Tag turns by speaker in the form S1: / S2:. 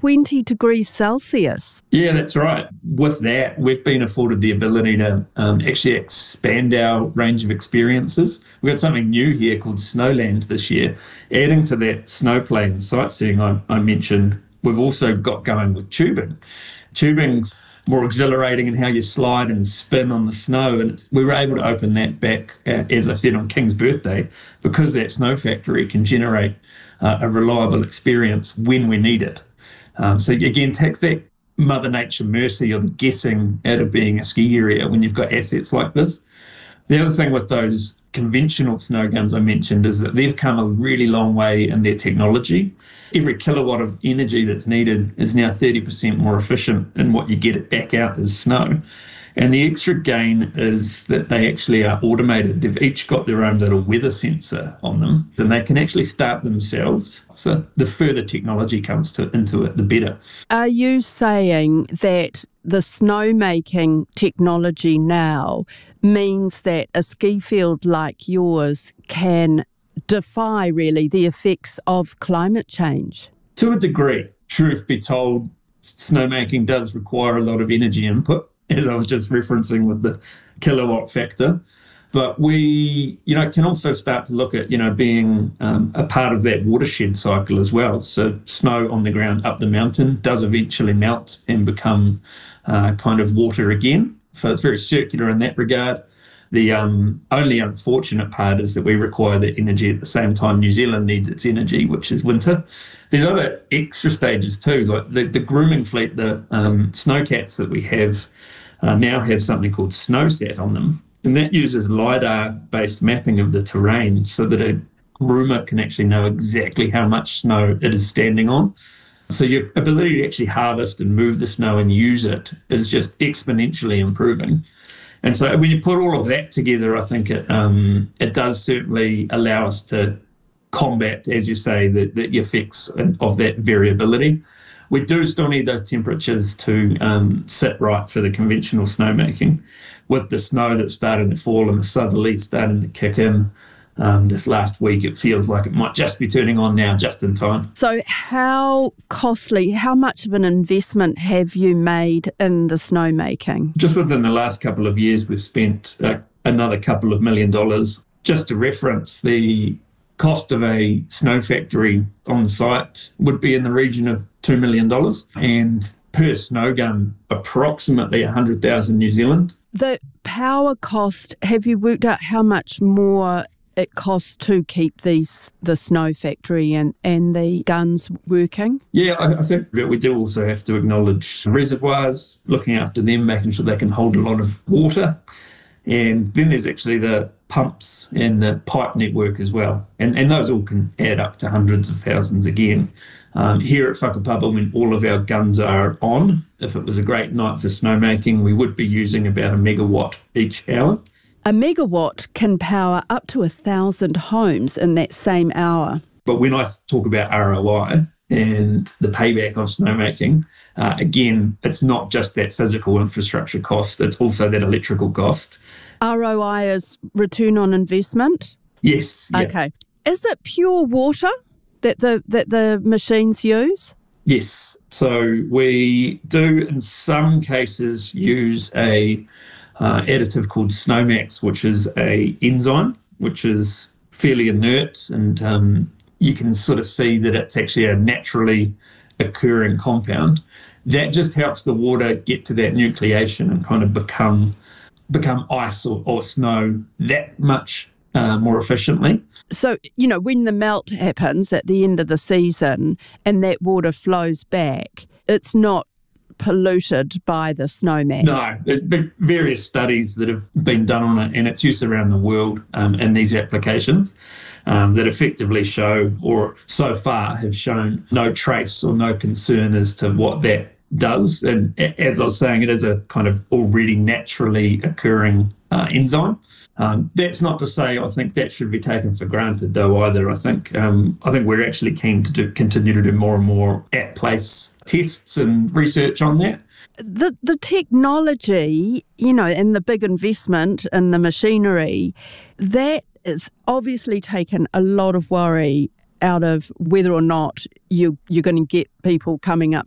S1: 20 degrees Celsius.
S2: Yeah, that's right. With that, we've been afforded the ability to actually expand our range of experiences. We've got something new here called Snowland this year. Adding to that snow play and sightseeing I mentioned, we've also got going with tubing. Tubing's more exhilarating in how you slide and spin on the snow. And we were able to open that back, as I said, on King's birthday, because that snow factory can generate a reliable experience when we need it. So again, takes that Mother Nature mercy or the guessing out of being a ski area when you've got assets like this. The other thing with those conventional snow guns I mentioned is that they've come a really long way in their technology. Every kilowatt of energy that's needed is now 30% more efficient in what you get it back out as snow. And the extra gain is that they actually are automated. They've each got their own little weather sensor on them, and they can actually start themselves. So the further technology comes into it, the better.
S1: Are you saying that the snowmaking technology now means that a ski field like yours can defy really the effects of climate change?
S2: To a degree. Truth be told, snowmaking does require a lot of energy input, as I was just referencing with the kilowatt factor. But we, can also start to look at, being a part of that watershed cycle as well. So snow on the ground up the mountain does eventually melt and become kind of water again. So it's very circular in that regard. The only unfortunate part is that we require that energy at the same time New Zealand needs its energy, which is winter. There's other extra stages too, like the grooming fleet, the snowcats that we have now have something called SnowSat on them. And that uses LiDAR-based mapping of the terrain so that a groomer can actually know exactly how much snow it is standing on. So your ability to actually harvest and move the snow and use it is just exponentially improving. And so when you put all of that together, I think it does certainly allow us to combat, as you say, the effects of that variability. We do still need those temperatures to sit right for the conventional snowmaking. With the snow that's starting to fall and the southerlies starting to kick in this last week, it feels like it might just be turning on now, just in time.
S1: So how much of an investment have you made in the snowmaking?
S2: Just within the last couple of years, we've spent another couple of $1 million. Just to reference, the cost of a snow factory on site would be in the region of $2 million, and per snow gun, approximately 100,000 New Zealand.
S1: The power cost, have you worked out how much more it costs to keep the snow factory and the guns working?
S2: Yeah, I think that we do also have to acknowledge reservoirs, looking after them, making sure they can hold a lot of water. And then there's actually the pumps and the pipe network as well. And those all can add up to hundreds of thousands again. Here at Whakapapa, when all of our guns are on, if it was a great night for snowmaking, we would be using about 1 megawatt each hour.
S1: A megawatt can power up to 1,000 homes in that same hour.
S2: But when I talk about ROI and the payback of snowmaking, again, it's not just that physical infrastructure cost, it's also that electrical cost.
S1: ROI is return on investment?
S2: Yes. Yeah.
S1: Okay. Is it pure water that the machines use?
S2: Yes. So we do, in some cases, use a additive called Snowmax, which is a enzyme, which is fairly inert, and you can sort of see that it's actually a naturally occurring compound. That just helps the water get to that nucleation and kind of become ice or snow that much more efficiently.
S1: So, when the melt happens at the end of the season and that water flows back, it's not polluted by the Snowmax.
S2: No, there's been various studies that have been done on it and its use around the world in these applications that effectively show, or so far have shown, no trace or no concern as to what that does. And as I was saying, it is a kind of already naturally occurring enzyme. That's not to say I think that should be taken for granted, though, either. I think we're actually keen to continue to do more and more at-place tests and research on that.
S1: The technology, and the big investment in the machinery, that is obviously taken a lot of worry out of whether or not you're going to get people coming up